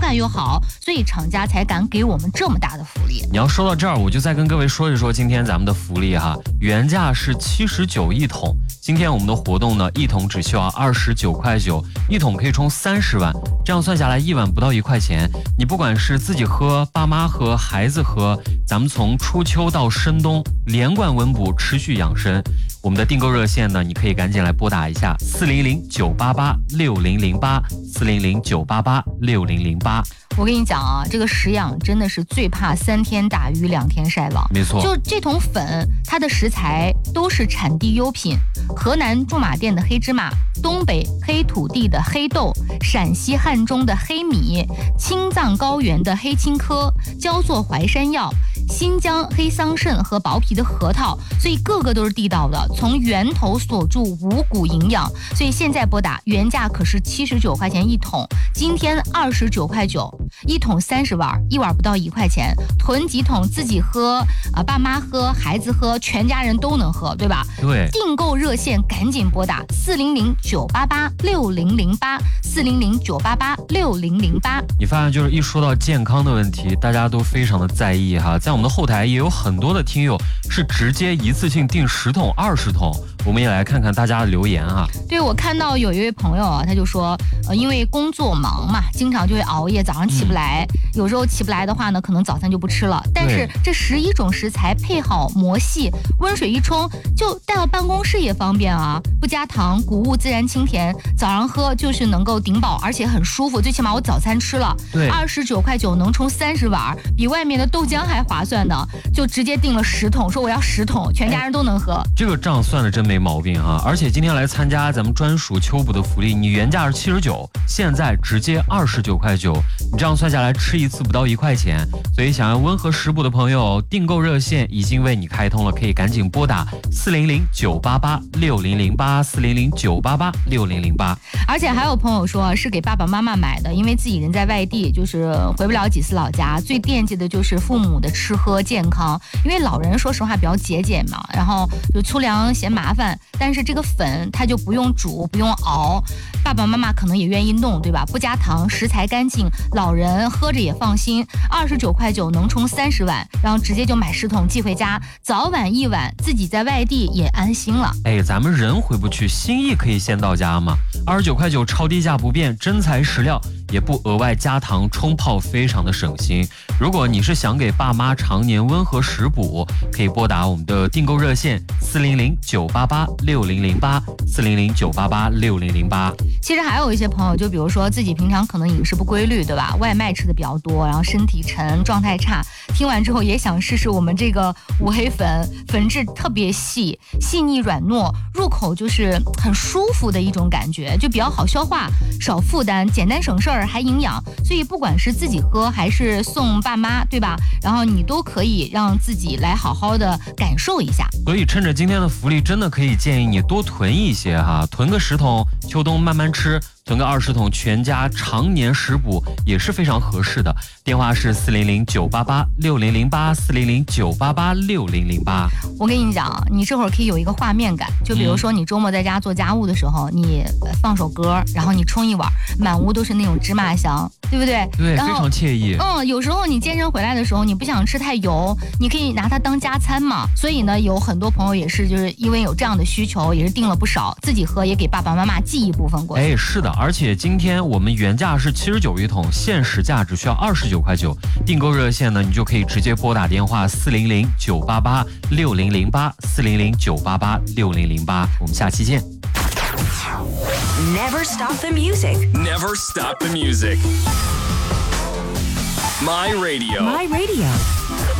感又好，所以厂家才敢给我们这么大的福利。 你要说到这儿，我就再跟各位说一说今天咱们的福利哈，原价是79一桶，今天我们的活动呢，一桶只需要29块9，一桶可以充30碗，这样算下来1碗不到1块钱。你不管是自己喝、爸妈喝、孩子喝，咱们从初秋到深冬连贯温补，持续养生。我们的订购热线呢，你可以赶紧来拨打一下400-988-6008，400-988-6008。 我跟你讲啊，这个食养真的是最怕3天打鱼2天晒网。 没错， 就这桶粉，它的食材都是产地优品，河南驻马店的黑芝麻，东北黑土地的黑豆，陕西汉中的黑米，青藏高原的黑青稞，焦作淮山药，新疆黑桑葚和薄皮的核桃，所以个个都是地道的，从源头锁住五谷营养。所以现在拨打，原价可是79块钱一桶，今天29块9，一桶30碗，一碗不到1块钱，囤几桶自己喝爸妈喝，孩子喝，全家人都能喝，对吧？ 对， 订购热线赶紧拨打400-988-6008，400-988-6008。 你发现就是一说到健康的问题，大家都非常的在意哈。在我们的后台也有很多的听友是直接一次性订10桶、20桶，我们也来看看大家的留言哈。 对，我看到有一位朋友啊，他就说，因为工作忙嘛，经常就会熬夜，早上起不来，有时候起不来的话呢，可能早餐就不吃了。但是这11种食材配好磨细，温水一冲，就带到办公室也方便啊，不加糖，谷物自然清甜，早上喝就是能够顶饱，而且很舒服。最起码我早餐吃了， 对 ，29块9能冲30碗，比外面的豆浆还划算呢。就直接订了10桶，说我要10桶，全家人都能喝。 这个账算的真没毛病啊！而且今天来参加咱们专属秋补的福利，你原价是79，现在直接29块9，你这样算下来吃一次不到1块钱。所以想要温和食补的朋友，订购热线已经为你开通了，可以赶紧拨打400-988-6008，400-988-6008。 而且还有朋友说是给爸爸妈妈买的，因为自己人在外地，就是回不了几次老家，最惦记的就是父母的吃喝健康。因为老人说实话比较节俭嘛，然后就粗粮嫌麻烦，但是这个粉它就不用煮不用熬，爸爸妈妈可能也愿意弄，对吧？不加糖，食材干净，老人喝着也放心。29块9能冲30碗，然后直接就买10桶寄回家，早晚1碗，自己在外地也安心了。 哎，咱们人回不去，心意可以先到家嘛。29块9超低价不变，真材实料，也不额外加糖冲泡，非常的省心。如果你是想给爸妈常年温和食补，可以拨打我们的订购热线400-988-6008，400-988-6008。 其实还有一些朋友，就比如说自己平常可能饮食不规律，对吧？外卖吃的比较多，然后身体沉，状态差，听完之后也想试试我们这个五黑粉，粉质特别细腻软糯，入口就是很舒服的一种感觉，就比较好消化，少负担，简单省事儿，还营养。所以不管是自己喝还是送爸妈，对吧？然后你都可以让自己来好好的感受一下。 所以趁着今天的福利，真的可以建议你多囤一些哈，囤个10桶，秋冬慢慢吃。囤个20桶，全家常年食补也是非常合适的。电话是400-988-6008，400-988-6008。 我跟你讲，你这会儿可以有一个画面感，就比如说你周末在家做家务的时候，你放首歌，然后你冲一碗，满屋都是那种芝麻香，对不对？ 对，非常惬意。 有时候你健身回来的时候，你不想吃太油，你可以拿它当加餐嘛。所以呢，有很多朋友也是就是因为有这样的需求，也是订了不少，自己喝也给爸爸妈妈寄一部分过去。 哎，是的。而且今天我们原价是79一桶，现实价只需要29块9。订购热线呢，你就可以直接拨打电话400-988-6008，400-988-6008。我们下期见。 Never stop the music. Never stop the music. My Radio. My Radio.